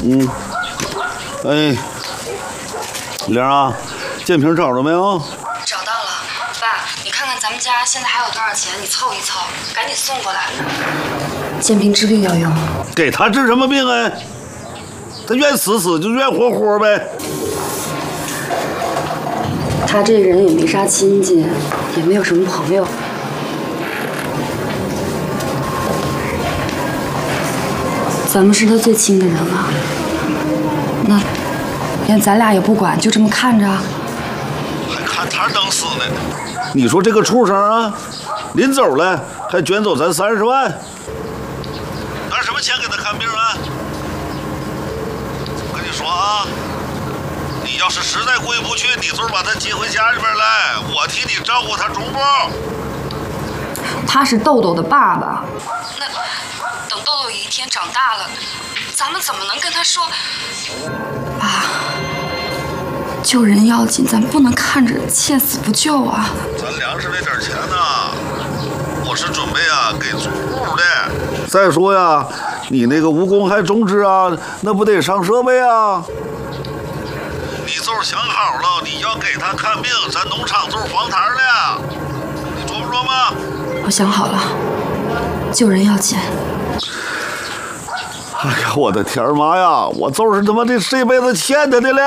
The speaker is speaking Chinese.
哎，玲啊，建平找着没有？ 找到了，爸，你看看咱们家现在还有多少钱，你凑一凑，赶紧送过来。建平治病要用。 给他治什么病哎？他愿死死就愿活活呗。 他这人也没啥亲戚，也没有什么朋友。咱们是他最亲的人了，那连咱俩也不管，就这么看着？ 还看他等死呢？你说这个畜生啊，临走了还卷走咱30万，拿什么钱给他看病啊？我跟你说啊，你要是实在过意不去，你就是把他接回家里边来，我替你照顾他中不？ 他是豆豆的爸爸，那等豆豆有一天长大了，咱们怎么能跟他说？爸，救人要紧，咱不能看着见死不救啊！ 咱粮食那点钱呢，我是准备啊给租户的。再说呀，你那个无公害种植啊，那不得上设备啊？你就是想好了，你要给他看病，咱农场就是黄摊的，你琢磨琢磨。 我想好了，救人要紧。 哎呀，我的天妈呀！我就是他妈这辈子欠他的了。